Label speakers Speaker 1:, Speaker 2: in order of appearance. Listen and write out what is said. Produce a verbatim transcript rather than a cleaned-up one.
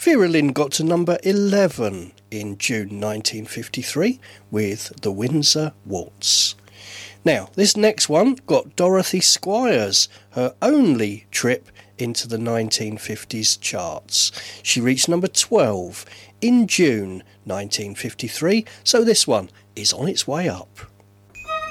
Speaker 1: Vera Lynn got to number eleven in June nineteen fifty-three with The Windsor Waltz. Now, this next one got Dorothy Squires her only trip into the nineteen fifties charts. She reached number twelve in June nineteen fifty-three, so this one is on its way up.